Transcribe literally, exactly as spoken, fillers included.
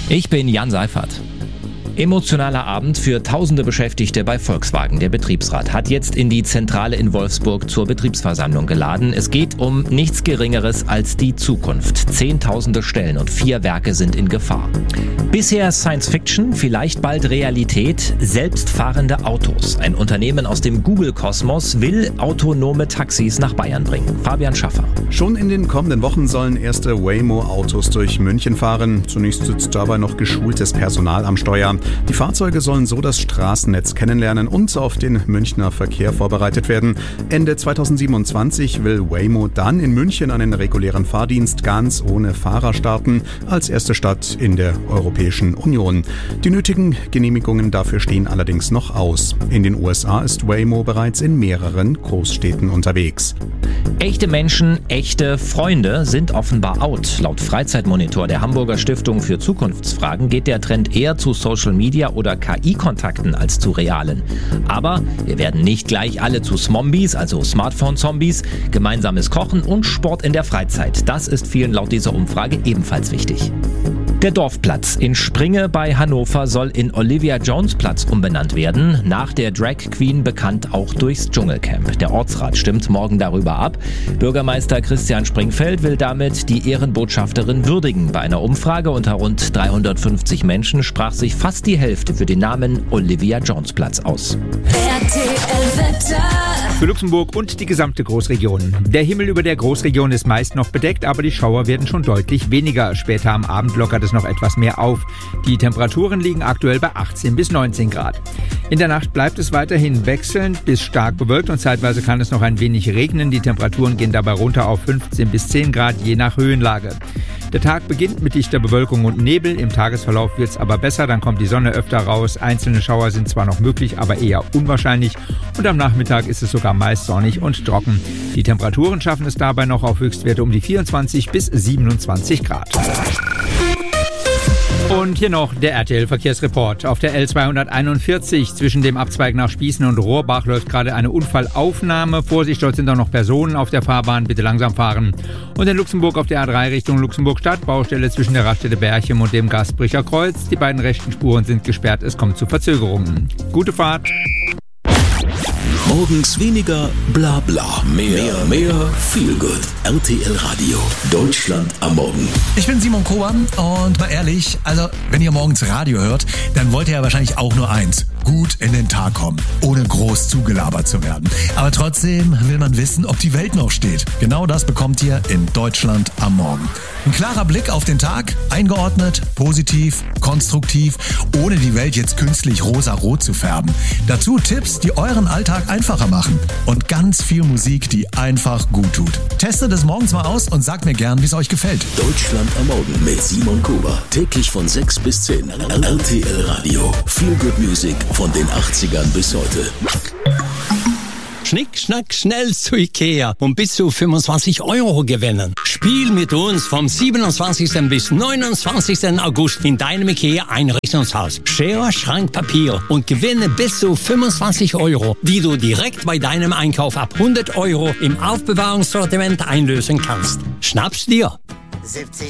Ich bin Jan Seifert. Emotionaler Abend für tausende Beschäftigte bei Volkswagen. Der Betriebsrat hat jetzt in die Zentrale in Wolfsburg zur Betriebsversammlung geladen. Es geht um nichts Geringeres als die Zukunft. Zehntausende Stellen und vier Werke sind in Gefahr. Bisher Science Fiction, vielleicht bald Realität. Selbstfahrende Autos. Ein Unternehmen aus dem Google-Kosmos will autonome Taxis nach Bayern bringen. Fabian Schaffer. Schon in den kommenden Wochen sollen erste Waymo-Autos durch München fahren. Zunächst sitzt dabei noch geschultes Personal am Steuer. Die Fahrzeuge sollen so das Straßennetz kennenlernen und auf den Münchner Verkehr vorbereitet werden. Ende zweitausendsiebenundzwanzig will Waymo dann in München einen regulären Fahrdienst ganz ohne Fahrer starten, als erste Stadt in der Europäischen Union. Die nötigen Genehmigungen dafür stehen allerdings noch aus. In den U S A ist Waymo bereits in mehreren Großstädten unterwegs. Echte Menschen, echte Freunde sind offenbar out. Laut Freizeitmonitor der Hamburger Stiftung für Zukunftsfragen geht der Trend eher zu Social Media oder K I-Kontakten als zu realen. Aber wir werden nicht gleich alle zu Smombies, also Smartphone-Zombies. Gemeinsames Kochen und Sport in der Freizeit. Das ist vielen laut dieser Umfrage ebenfalls wichtig. Der Dorfplatz in Springe bei Hannover soll in Olivia-Jones-Platz umbenannt werden. Nach der Drag Queen bekannt auch durchs Dschungelcamp. Der Ortsrat stimmt morgen darüber ab. Bürgermeister Christian Springfeld will damit die Ehrenbotschafterin würdigen. Bei einer Umfrage unter rund dreihundertfünfzig Menschen sprach sich fast die Hälfte für den Namen Olivia-Jones-Platz aus. R T L-Wetter. Für Luxemburg und die gesamte Großregion. Der Himmel über der Großregion ist meist noch bedeckt, aber die Schauer werden schon deutlich weniger. Später am Abend lockert es noch etwas mehr auf. Die Temperaturen liegen aktuell bei achtzehn bis neunzehn Grad. In der Nacht bleibt es weiterhin wechselnd bis stark bewölkt und zeitweise kann es noch ein wenig regnen. Die Temperaturen gehen dabei runter auf fünfzehn bis zehn Grad, je nach Höhenlage. Der Tag beginnt mit dichter Bewölkung und Nebel. Im Tagesverlauf wird es aber besser, dann kommt die Sonne öfter raus. Einzelne Schauer sind zwar noch möglich, aber eher unwahrscheinlich. Und am Nachmittag ist es sogar meist sonnig und trocken. Die Temperaturen schaffen es dabei noch auf Höchstwerte um die vierundzwanzig bis siebenundzwanzig Grad. Und hier noch der R T L-Verkehrsreport. Auf der L zweihunderteinundvierzig zwischen dem Abzweig nach Spießen und Rohrbach läuft gerade eine Unfallaufnahme. Vorsicht, dort sind auch noch Personen auf der Fahrbahn, bitte langsam fahren. Und in Luxemburg auf der A drei Richtung Luxemburg-Stadt, Baustelle zwischen der Raststätte Berchem und dem Gasbricher Kreuz. Die beiden rechten Spuren sind gesperrt, es kommt zu Verzögerungen. Gute Fahrt! Morgens weniger Blabla, mehr, mehr, viel gut. R T L Radio, Deutschland am Morgen. Ich bin Simon Kober und mal ehrlich, also wenn ihr morgens Radio hört, dann wollt ihr ja wahrscheinlich auch nur eins: gut in den Tag kommen, ohne groß zugelabert zu werden. Aber trotzdem will man wissen, ob die Welt noch steht. Genau das bekommt ihr in Deutschland am Morgen. Ein klarer Blick auf den Tag, eingeordnet, positiv, konstruktiv, ohne die Welt jetzt künstlich rosa-rot zu färben. Dazu Tipps, die euren Alltag einfacher machen und ganz viel Musik, die einfach gut tut. Testet es morgens mal aus und sagt mir gern, wie es euch gefällt. Deutschland am Morgen mit Simon Kober. Täglich von sechs bis zehn. R T L Radio. Feel Good Music von den achtzigern bis heute. Schnick, schnack, schnell zu Ikea und bis zu fünfundzwanzig Euro gewinnen. Spiel mit uns vom siebenundzwanzigsten bis neunundzwanzigsten August in deinem Ikea Einrichtungshaus. Schere, Schrank, Papier und gewinne bis zu fünfundzwanzig Euro, die du direkt bei deinem Einkauf ab hundert Euro im Aufbewahrungssortiment einlösen kannst. Schnapp's dir!